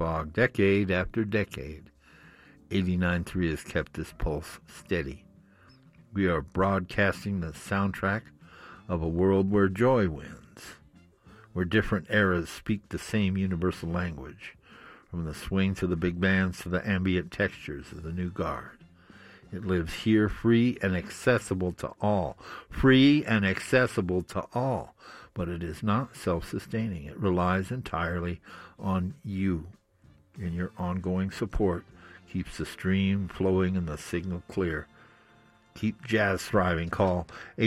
fog, decade after decade. 89.3 has kept this pulse steady. We are broadcasting the soundtrack of a world where joy wins, where different eras speak the same universal language, from the swing to the big bands to the ambient textures of the new guard. It lives here, free and accessible to all. Free and accessible to all. But it is not self-sustaining. It relies entirely on you, and your ongoing support keeps the stream flowing and the signal clear. Keep jazz thriving. Call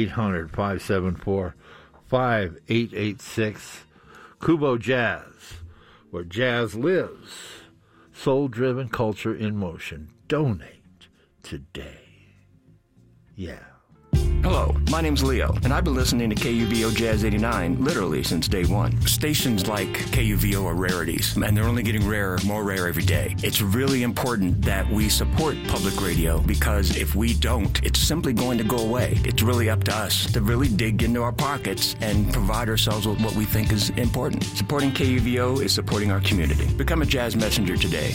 800-574-5886. Kubo Jazz, where jazz lives. Soul-driven culture in motion. Donate today. Yeah. Hello, my name's Leo, and I've been listening to KUVO Jazz 89 literally since day one. Stations like KUVO are rarities, and they're only getting rarer, more rare every day. It's really important that we support public radio, because if we don't, it's simply going to go away. It's really up to us to really dig into our pockets and provide ourselves with what we think is important. Supporting KUVO is supporting our community. Become a jazz messenger today.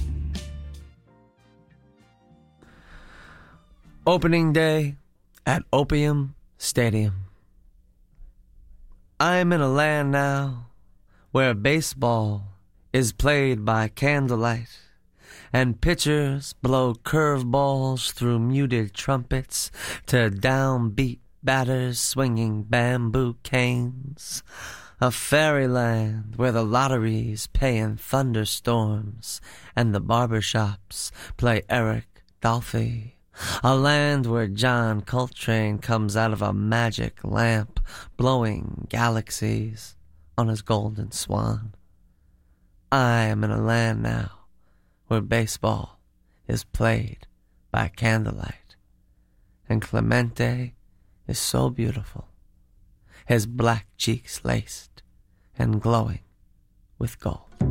Opening day at Opium Stadium. I'm in a land now where baseball is played by candlelight, and pitchers blow curveballs through muted trumpets to downbeat batters swinging bamboo canes. A fairyland where the lotteries pay in thunderstorms and the barbershops play Eric Dolphy. A land where John Coltrane comes out of a magic lamp, blowing galaxies on his golden swan. I am in a land now where baseball is played by candlelight, and Clemente is so beautiful, his black cheeks laced and glowing with gold.